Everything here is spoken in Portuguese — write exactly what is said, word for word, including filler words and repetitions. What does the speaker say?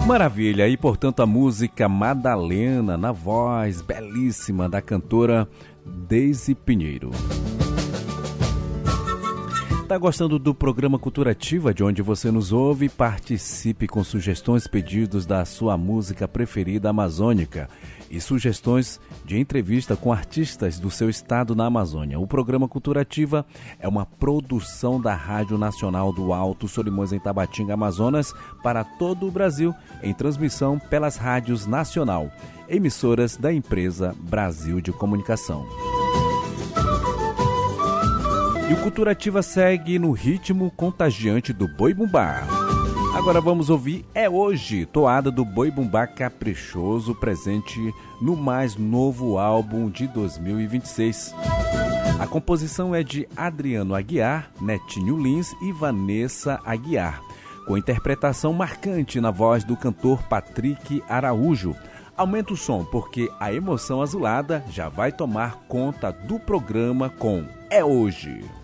Maravilha, e portanto a música Madalena, na voz belíssima da cantora Deise Pinheiro. Tá gostando do programa Cultura Ativa, de onde você nos ouve? Participe com sugestões, pedidos da sua música preferida amazônica e sugestões de entrevista com artistas do seu estado na Amazônia. O programa Cultura Ativa é uma produção da Rádio Nacional do Alto Solimões, em Tabatinga, Amazonas, para todo o Brasil, em transmissão pelas rádios nacional, emissoras da empresa Brasil de Comunicação. E o Cultura Ativa segue no ritmo contagiante do Boi Bumbá. Agora vamos ouvir É Hoje, toada do Boi Bumbá Caprichoso, presente no mais novo álbum de dois mil e vinte e seis. A composição é de Adriano Aguiar, Netinho Lins e Vanessa Aguiar, com interpretação marcante na voz do cantor Patrick Araújo. Aumenta o som, porque a emoção azulada já vai tomar conta do programa com É Hoje.